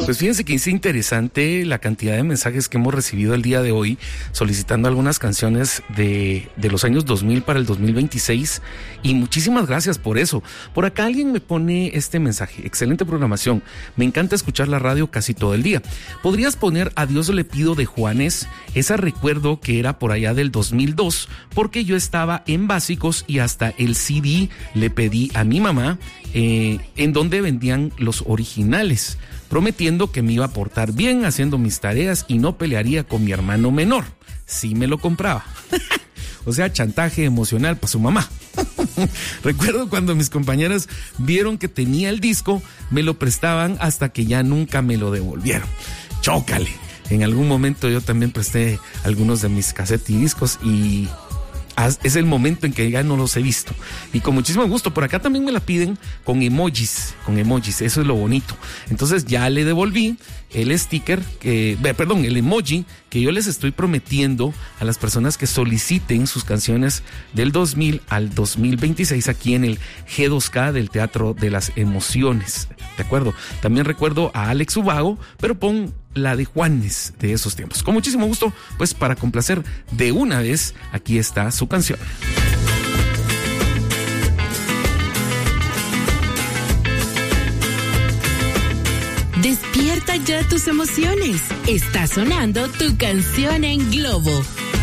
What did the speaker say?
Pues fíjense que es interesante la cantidad de mensajes que hemos recibido el día de hoy solicitando algunas canciones de los años 2000 para el 2026 y muchísimas gracias por eso. Por acá alguien me pone este mensaje: excelente programación, me encanta escuchar la radio casi todo el día. ¿Podrías poner A Dios le pido de Juanes? Esa recuerdo que era por allá del 2002 porque yo estaba en básicos y hasta el CD le pedí a mi mamá en donde vendían los originales, prometiendo que me iba a portar bien haciendo mis tareas y no pelearía con mi hermano menor. Sí me lo compraba. O sea, chantaje emocional para su mamá. Recuerdo cuando mis compañeras vieron que tenía el disco, me lo prestaban hasta que ya nunca me lo devolvieron. Chócale. En algún momento yo también presté algunos de mis casetes y discos y es el momento en que ya no los he visto. Y con muchísimo gusto. Por acá también me la piden con emojis. Eso es lo bonito. Entonces ya le devolví el sticker, el emoji que yo les estoy prometiendo a las personas que soliciten sus canciones del 2000 al 2026 aquí en el G2K del Teatro de las Emociones. ¿De acuerdo? También recuerdo a Alex Ubago, pero pon la de Juanes de esos tiempos. Con muchísimo gusto, pues para complacer de una vez, aquí está su canción. Despierta ya tus emociones. Está sonando tu canción en Globo.